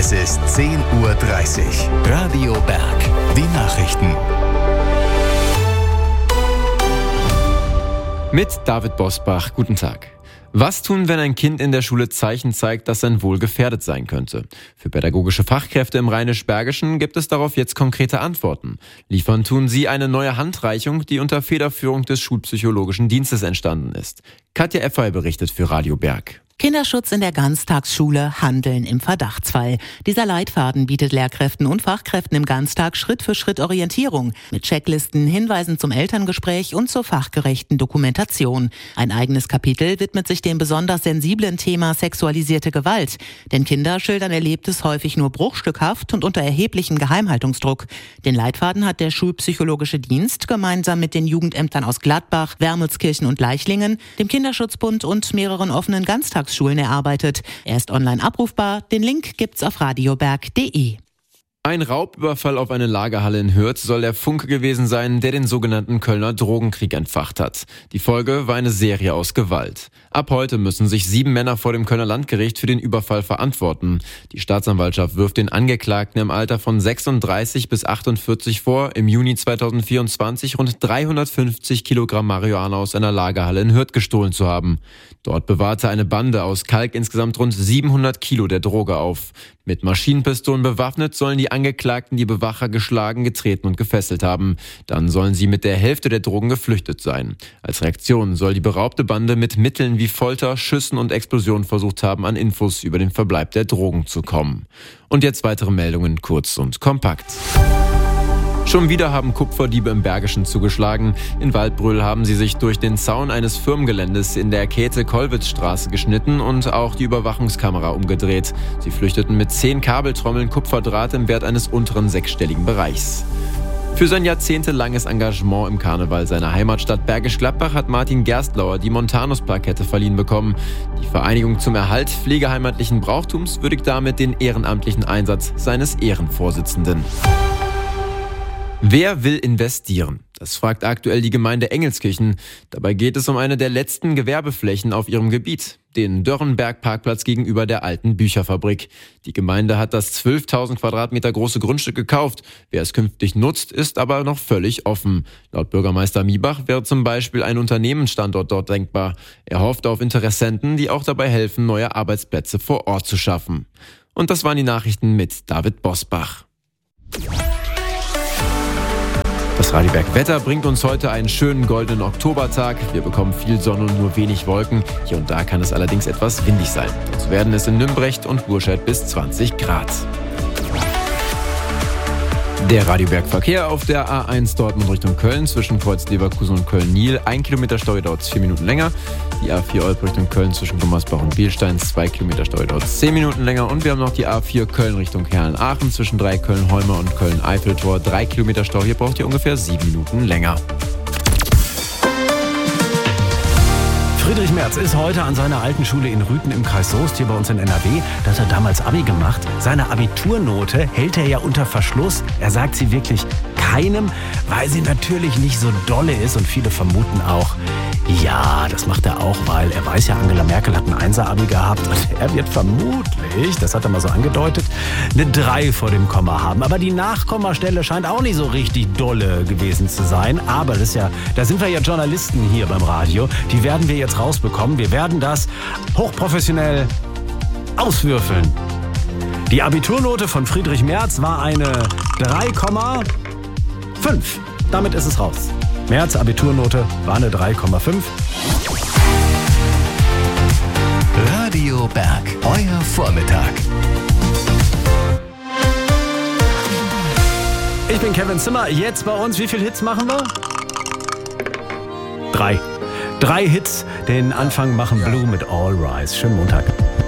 Es ist 10:30 Uhr. Radio Berg. Die Nachrichten. Mit David Bosbach. Guten Tag. Was tun, wenn ein Kind in der Schule Zeichen zeigt, dass sein Wohl gefährdet sein könnte? Für pädagogische Fachkräfte im Rheinisch-Bergischen gibt es darauf jetzt konkrete Antworten. Liefern tun sie eine neue Handreichung, die unter Federführung des Schulpsychologischen Dienstes entstanden ist. Katja Effay berichtet für Radio Berg. Kinderschutz in der Ganztagsschule, Handeln im Verdachtsfall. Dieser Leitfaden bietet Lehrkräften und Fachkräften im Ganztag Schritt für Schritt Orientierung mit Checklisten, Hinweisen zum Elterngespräch und zur fachgerechten Dokumentation. Ein eigenes Kapitel widmet sich dem besonders sensiblen Thema sexualisierte Gewalt. Denn Kinder schildern Erlebtes häufig nur bruchstückhaft und unter erheblichem Geheimhaltungsdruck. Den Leitfaden hat der Schulpsychologische Dienst gemeinsam mit den Jugendämtern aus Gladbach, Wermelskirchen und Leichlingen, dem Kinderschutzbund und mehreren offenen Ganztagsschulen erarbeitet. Er ist online abrufbar. Den Link gibt's auf radioberg.de. Ein Raubüberfall auf eine Lagerhalle in Hürth soll der Funke gewesen sein, der den sogenannten Kölner Drogenkrieg entfacht hat. Die Folge war eine Serie aus Gewalt. Ab heute müssen sich 7 Männer vor dem Kölner Landgericht für den Überfall verantworten. Die Staatsanwaltschaft wirft den Angeklagten im Alter von 36 bis 48 vor, im Juni 2024 rund 350 Kilogramm Marihuana aus einer Lagerhalle in Hürth gestohlen zu haben. Dort bewahrte eine Bande aus Kalk insgesamt rund 700 Kilo der Droge auf. Mit Maschinenpistolen bewaffnet sollen die Angeklagten die Bewacher geschlagen, getreten und gefesselt haben. Dann sollen sie mit der Hälfte der Drogen geflüchtet sein. Als Reaktion soll die beraubte Bande mit Mitteln wie Folter, Schüssen und Explosionen versucht haben, an Infos über den Verbleib der Drogen zu kommen. Und jetzt weitere Meldungen, kurz und kompakt. Schon wieder haben Kupferdiebe im Bergischen zugeschlagen. In Waldbröl haben sie sich durch den Zaun eines Firmengeländes in der Käthe-Kollwitz-Straße geschnitten und auch die Überwachungskamera umgedreht. Sie flüchteten mit 10 Kabeltrommeln Kupferdraht im Wert eines unteren sechsstelligen Bereichs. Für sein jahrzehntelanges Engagement im Karneval seiner Heimatstadt Bergisch Gladbach hat Martin Gerstlauer die Montanus-Plakette verliehen bekommen. Die Vereinigung zum Erhalt pflegeheimatlichen Brauchtums würdigt damit den ehrenamtlichen Einsatz seines Ehrenvorsitzenden. Wer will investieren? Das fragt aktuell die Gemeinde Engelskirchen. Dabei geht es um eine der letzten Gewerbeflächen auf ihrem Gebiet, den Dörrenberg-Parkplatz gegenüber der alten Bücherfabrik. Die Gemeinde hat das 12.000 Quadratmeter große Grundstück gekauft. Wer es künftig nutzt, ist aber noch völlig offen. Laut Bürgermeister Miebach wäre zum Beispiel ein Unternehmensstandort dort denkbar. Er hofft auf Interessenten, die auch dabei helfen, neue Arbeitsplätze vor Ort zu schaffen. Und das waren die Nachrichten mit David Bosbach. Das Radio Berg Wetter bringt uns heute einen schönen goldenen Oktobertag. Wir bekommen viel Sonne und nur wenig Wolken. Hier und da kann es allerdings etwas windig sein. Dazu werden es in Nümbrecht und Burscheid bis 20 Grad. Der Radio Berg Verkehr auf der A1 Dortmund Richtung Köln zwischen Kreuz Leverkusen und Köln-Niel. 1 Kilometer Stau dauert 4 Minuten länger. Die A4 Olpe Richtung Köln zwischen Gummersbach und Bielstein 2 Kilometer Stau dauert 10 Minuten länger. Und wir haben noch die A4 Köln Richtung Herren-Aachen zwischen 3 Köln-Holmer und Köln-Eiffeltor 3 Kilometer Stau. Hier braucht ihr ungefähr 7 Minuten länger. Friedrich Merz ist heute an seiner alten Schule in Rüthen im Kreis Soest, hier bei uns in NRW. Da hat er damals Abi gemacht. Seine Abiturnote hält er ja unter Verschluss. Er sagt sie wirklich keinem, weil sie natürlich nicht so dolle ist. Und viele vermuten auch, ja, das macht er auch, weil er weiß ja, Angela Merkel hat ein 1er-Abi gehabt. Und er wird vermutlich, das hat er mal so angedeutet, eine 3 vor dem Komma haben. Aber die Nachkommastelle scheint auch nicht so richtig dolle gewesen zu sein. Aber das ist ja, da sind wir ja Journalisten hier beim Radio. Die werden wir jetzt rausbekommen. Wir werden das hochprofessionell auswürfeln. Die Abiturnote von Friedrich Merz war eine 3,5. Damit ist es raus. Merz Abiturnote war eine 3,5. Radio Berg, euer Vormittag. Ich bin Kevin Zimmer. Jetzt bei uns, wie viele Hits machen wir? 3. 3 Hits. Den Anfang machen Blue mit All Rise. Schönen Montag.